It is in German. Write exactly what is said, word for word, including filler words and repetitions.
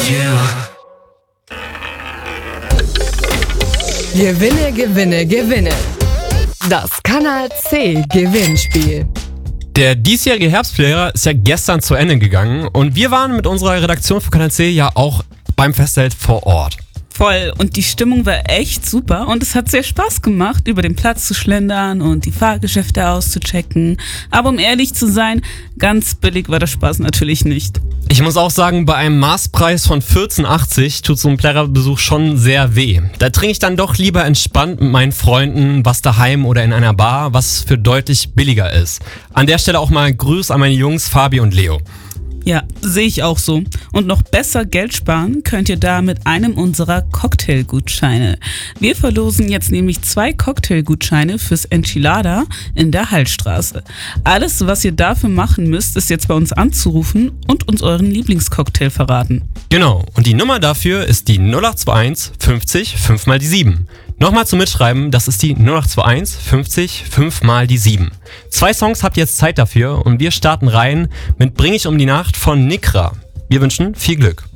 Gewinne, gewinne, gewinne. Das Kanal C Gewinnspiel. Der diesjährige Herbstplayer ist ja gestern zu Ende gegangen und wir waren mit unserer Redaktion für Kanal C ja auch beim Festzelt vor Ort. Voll, und die Stimmung war echt super und es hat sehr Spaß gemacht, über den Platz zu schlendern und die Fahrgeschäfte auszuchecken. Aber um ehrlich zu sein, ganz billig war der Spaß natürlich nicht. Ich muss auch sagen, bei einem Maßpreis von vierzehn achtzig tut so ein Player-Besuch schon sehr weh. Da trinke ich dann doch lieber entspannt mit meinen Freunden, was daheim oder in einer Bar, was für deutlich billiger ist. An der Stelle auch mal Grüß an meine Jungs Fabi und Leo. Ja, sehe ich auch so. Und noch besser Geld sparen könnt ihr da mit einem unserer Cocktailgutscheine. Wir verlosen jetzt nämlich zwei Cocktailgutscheine fürs Enchilada in der Hallstraße. Alles, was ihr dafür machen müsst, ist jetzt bei uns anzurufen und uns euren Lieblingscocktail verraten. Genau, und die Nummer dafür ist die null acht zwei eins fünfzig fünf mal die sieben. Nochmal zum Mitschreiben, das ist die null acht zwei eins fünfzig fünf mal die sieben. Zwei Songs habt ihr jetzt Zeit dafür und wir starten rein mit Bring ich um die Nacht von Nikra. Wir wünschen viel Glück.